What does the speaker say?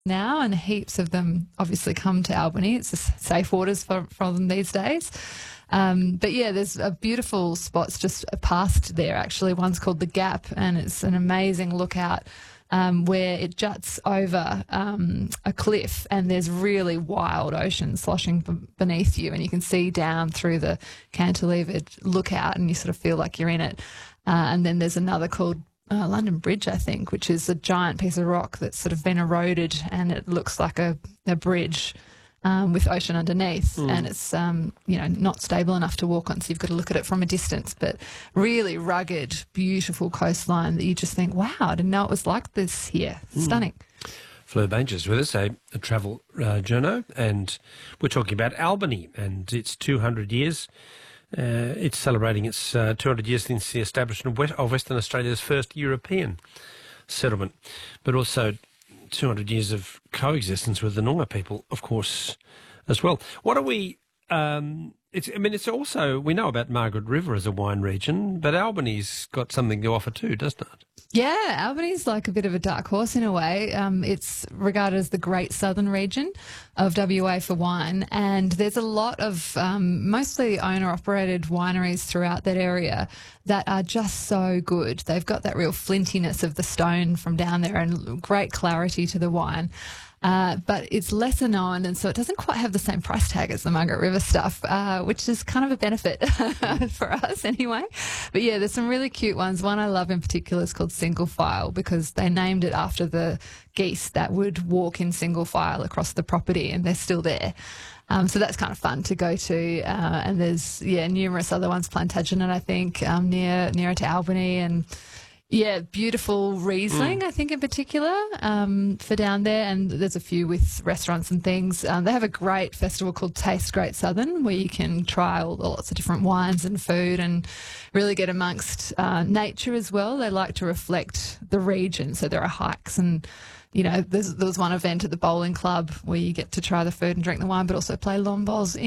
now, and heaps of them obviously come to Albany. It's just safe waters for them these days. But yeah, there's beautiful spots just past there, actually. One's called The Gap, and it's an amazing lookout where it juts over a cliff, and there's really wild ocean sloshing beneath you, and you can see down through the cantilevered lookout, and you sort of feel like you're in it. And then there's another called London Bridge, I think, which is a giant piece of rock that's sort of been eroded, and it looks like a bridge with ocean underneath, and it's not stable enough to walk on, so you've got to look at it from a distance. But really rugged, beautiful coastline that you just think, wow, I didn't know it was like this here. Stunning. Fleur Banger is with us, a travel journo, and we're talking about Albany and its 200 years. It's celebrating its 200 years since the establishment of Western Australia's first European settlement, but also 200 years of coexistence with the Noongar people, of course, as well. What are we... it's also... We know about Margaret River as a wine region, but Albany's got something to offer too, doesn't it? Yeah, Albany's like a bit of a dark horse in a way. It's regarded as the Great Southern region of WA for wine, and there's a lot of mostly owner-operated wineries throughout that area that are just so good. They've got that real flintiness of the stone from down there and great clarity to the wine. But it's lesser known, and so it doesn't quite have the same price tag as the Margaret River stuff, which is kind of a benefit for us anyway. But yeah, there's some really cute ones. One I love in particular is called Single File, because they named it after the geese that would walk in single file across the property, and they're still there. So that's kind of fun to go to. And there's, numerous other ones, Plantagenet, I think, nearer to Albany, and yeah, beautiful Riesling, I think, in particular, for down there. And there's a few with restaurants and things. They have a great festival called Taste Great Southern, where you can try lots of different wines and food and really get amongst nature as well. They like to reflect the region. So there are hikes, and, there was one event at the bowling club where you get to try the food and drink the wine, but also play lawn bowls